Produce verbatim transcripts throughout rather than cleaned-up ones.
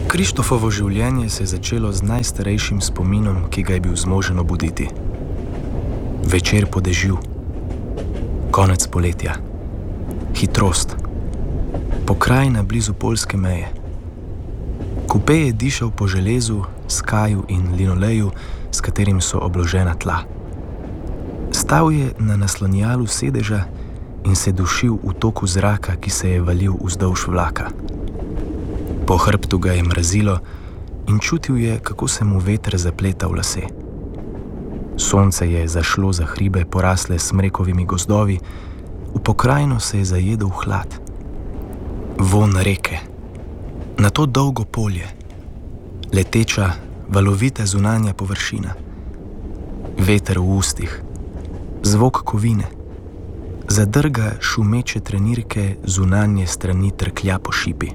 Krištofovo življenje se je začelo z najstarejšim spominom, ki ga je bil zmožen obuditi. Večer po dežju, konec poletja, hitrost, pokrajina blizu poljske meje. Kupe je dišal po železu, skaju in linoleju, s katerim so obložena tla. Stal je na naslonjalu sedeža in se dušil v toku zraka, ki se je valil vzdolž vlaka. Po hrbtu ga je mrazilo in čutil je, kako se mu veter zapleta v lase. Sonce je zašlo za hribe, porasle smrekovimi gozdovi, v pokrajino se je zajedel hlad. Vonj reke, na to dolgo polje, leteča, valovita zunanja površina, veter v ustih, zvok kovine, zadrga šumeče trenirke zunanje strani trklja po šipi.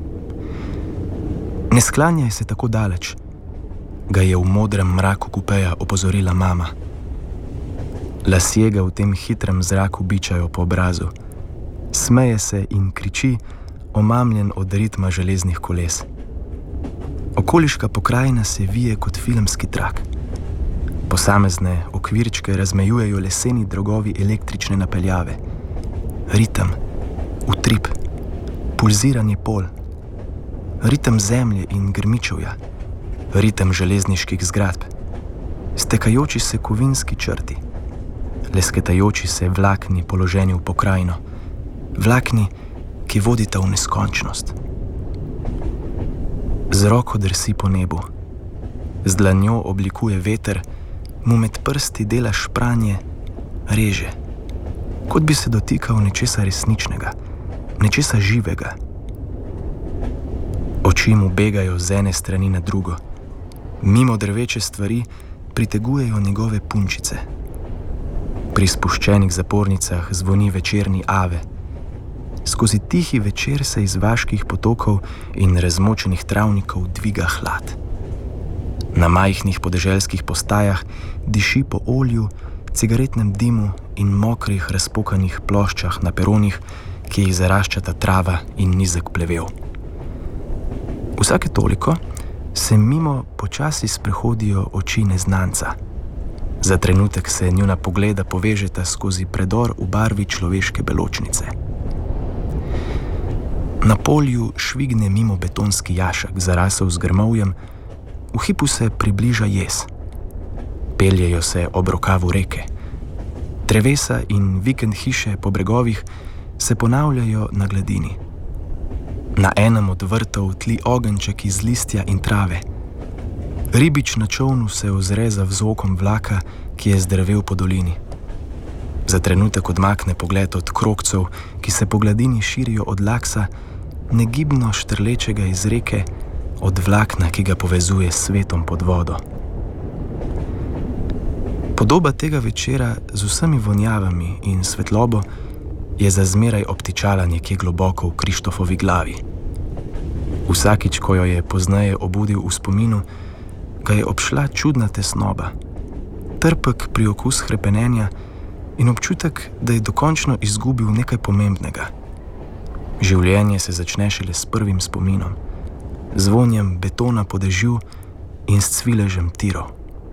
Ne sklanjaj se tako daleč, ga je v modrem mraku kupeja opozorila mama. Lasje ga v tem hitrem zraku bičajo po obrazu. Smeje se in kriči, omamljen od ritma železnih koles. Okoliška pokrajina se vije kot filmski trak. Posamezne okvirčke razmejujejo leseni drogovi električne napeljave. Ritem, utrip, pulziranje pol. Ritem zemlje in grmičevja, ritem železniških zgradb, stekajoči se kovinski črti, lesketajoči se vlakni položeni v pokrajino, vlakni, ki vodita v neskončnost. Z roko drsi po nebu, z dlanjo oblikuje veter, mu med prsti dela špranje, reže, kot bi se dotikal nečesa resničnega, nečesa živega. Oči mu begajo z ene strani na drugo. Mimo drveče stvari pritegujejo njegove punčice. Pri spuščenih zapornicah zvoni večerni ave. Skozi tihi večer se iz vaških potokov in razmočenih travnikov dviga hlad. Na majhnih podeželskih postajah diši po olju, cigaretnem dimu in mokrih razpokanih ploščah na peronih, ki jih zaraščata trava in nizek plevel. Vsake toliko se mimo počasi sprehodijo oči neznanca. Za trenutek se njuna pogleda povežeta skozi predor v barvi človeške beločnice. Na polju švigne mimo betonski jašek, zarasel z grmovjem, v hipu se približa jez. Peljejo se ob rokavu reke. Drevesa in vikend hiše po bregovih se ponavljajo na gladini. Na enem od vrtov tli ogenjček iz listja in trave. Ribič na čolnu se ozre za vzvokom vlaka, ki je zdrvel po dolini. Za trenutek odmakne pogled od krogcev, ki se po gladini širijo od laksa, negibno štrlečega iz reke, od vlakna, ki ga povezuje s svetom pod vodo. Podoba tega večera z vsemi vonjavami in svetlobo je za zmeraj obtičala nekje globoko v Krištofovi glavi. Vsakič, ko jo je pozneje obudil v spominu, ga je obšla čudna tesnoba, trpek priokus hrepenenja in občutek, da je dokončno izgubil nekaj pomembnega. Življenje se začne šele s prvim spominom, z vonjem betona po dežju in s cviležem tirov.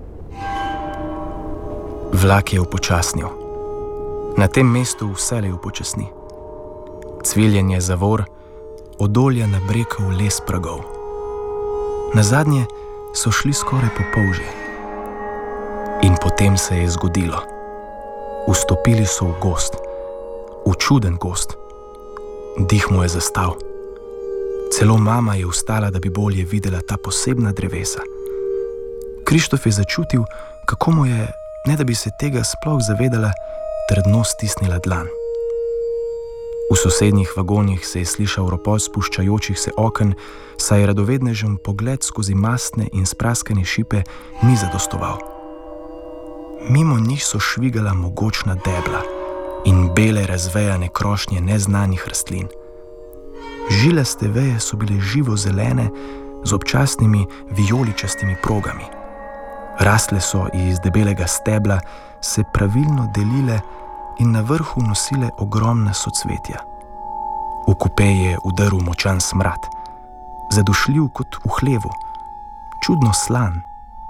Vlak je upočasnil. Na tem mestu vselej upočasni. Cviljenje zavor, odolja na brekov les pragov. Nazadnje so šli skoraj po polžje. In potem se je zgodilo. Vstopili so v gozd, v čuden gozd. Dih mu je zastal. Celo mama je vstala, da bi bolje videla ta posebna drevesa. Krištof je začutil, kako mu je, ne da bi se tega sploh zavedala, trdno stisnila dlan. V sosednjih vagonih se je slišal ropot spuščajočih se oken, saj radovednežem pogled skozi mastne in spraskane šipe ni zadostoval. Mimo njih so švigala mogočna debla in bele razvejane krošnje neznanih rastlin. Žilaste veje so bile živo zelene z občasnimi vijoličastimi progami. Rastle so iz debelega stebla, se pravilno delile in na vrhu nosile ogromna socvetja. V kupe je udrl močan smrad. zadušljiv kot v hlevu, čudno slan.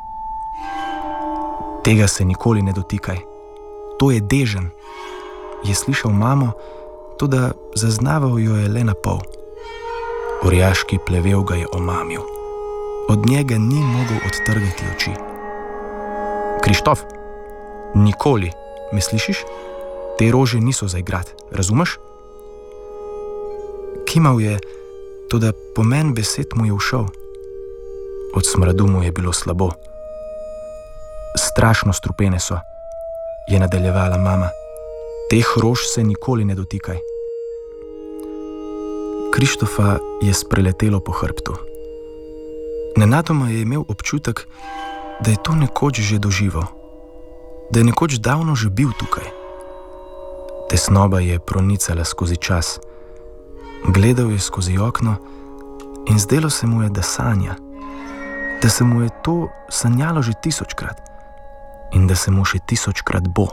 Tega se nikoli ne dotikaj, to je dežen, je slišal mamo, toda zaznaval jo je le na pol. Orjaški plevel ga je omamil. Od njega ni mogel odtrgati oči. Krištof, nikoli, me slišiš? Te rože niso za igrat, razumeš? Kimal je, toda pomen besed mu je ušel. Od smradu mu je bilo slabo. Strašno strupene so, je nadaljevala mama. Teh rož se nikoli ne dotikaj. Krištofa je spreletelo po hrbtu. Nenadoma je imel občutek, da je to nekoč že doživel, da je nekoč davno že bil tukaj. Tesnoba je pronicala skozi čas. Gledal je skozi okno in zdelo se mu je, da sanja, da se mu je to sanjalo že tisočkrat in da se mu še tisočkrat bo.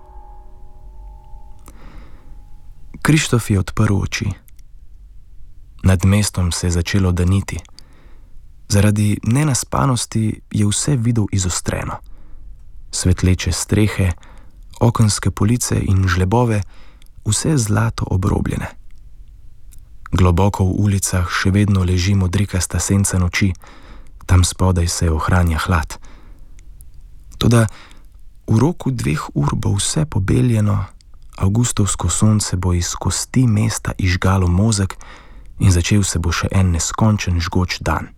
Krištof je odprl oči. Nad mestom se je začelo daniti. Zaradi nenaspanosti je vse videl izostreno. Svetleče strehe, okenske police in žlebove, vse zlato obrobljene. Globoko v ulicah še vedno leži modrikasta senca noči, tam spodaj se ohranja hlad. Toda v roku dveh ur bo vse pobeljeno, avgustovsko sonce bo iz kosti mesta izžgalo mozeg in začel se bo še en neskončen žgoč dan.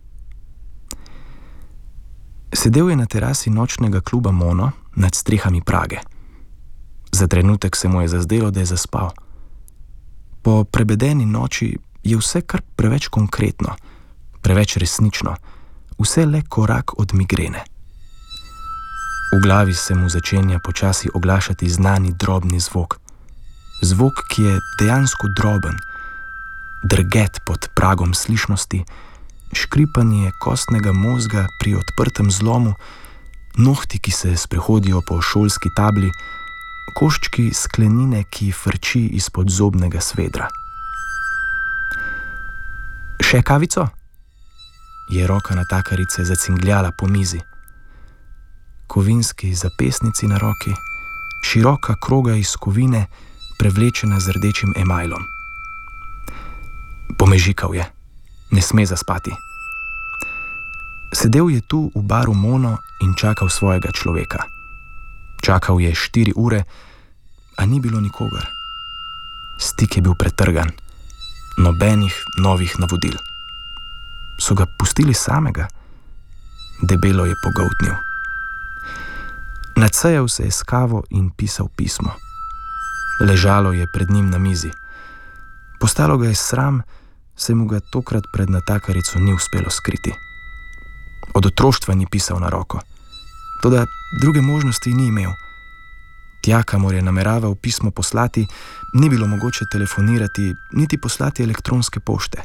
Sedel je na terasi nočnega kluba Mono nad strehami Prage. Za trenutek se mu je zazdelo, da je zaspal. Po prebedeni noči je vse kar preveč konkretno, preveč resnično, vse le korak od migrene. V glavi se mu začenja počasi oglašati znani drobni zvok. Zvok, ki je dejansko droben, drget pod pragom slišnosti, škripanje kostnega možga pri odprtem zlomu, nohti, ki se sprehodijo po šolski tabli, koščki sklenine, ki frči izpod zobnega svedra. Še kavico? Je roka natakarice zacingljala po mizi. Kovinski zapestnici na roki, široka kroga iz kovine, prevlečena z rdečim emajlom. Pomežikal je, ne sme zaspati. Sedel je tu v baru Mono in čakal svojega človeka. Čakal je štiri ure, a ni bilo nikogar. Stik je bil pretrgan, nobenih novih navodil. So ga pustili samega? Debelo je pogoltnil. Nadsejal se je s kavo in pisal pismo. Ležalo je pred njim na mizi. Postalo ga je sram, se mu ga tokrat pred natakarico ni uspelo skriti. Od otroštva ni pisal na roko, toda druge možnosti ni imel. Tja, kamor je nameraval pismo poslati, ni bilo mogoče telefonirati, niti poslati elektronske pošte.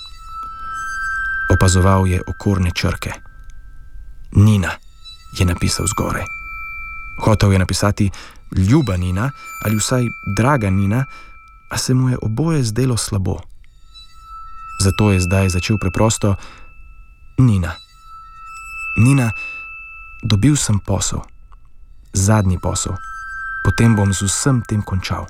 Opazoval je okorne črke. Nina, je napisal zgoraj. Hotel je napisati ljuba Nina ali vsaj draga Nina, a se mu je oboje zdelo slabo. Zato je zdaj začel preprosto: Nina. Nina, dobil sem posel. Zadnji posel. Potem bom z vsem tem končal.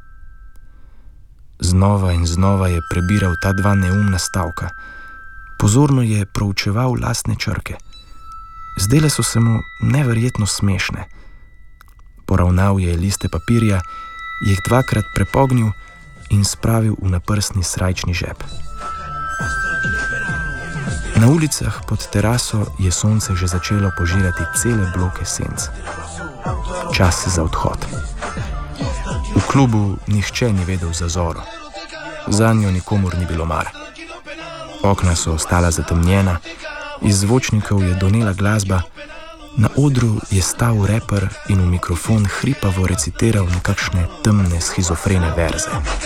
Znova in znova je prebiral ta dva neumna stavka. Pozorno je proučeval lastne črke. Zdele so se mu neverjetno smešne. Poravnal je liste papirja, jih dvakrat prepognil in spravil v naprsni srajčni žep. Na ulicah pod teraso je sonce že začelo požirati cele bloke senc. Čas za odhod. V klubu nihče ni vedel za Zoro. Zanjo nikomur ni bilo mar. Okna so ostala zatemnjena, iz zvočnikov je donela glasba, na odru je stal reper in v mikrofon hripavo recitiral nekakšne temne schizofrene verze.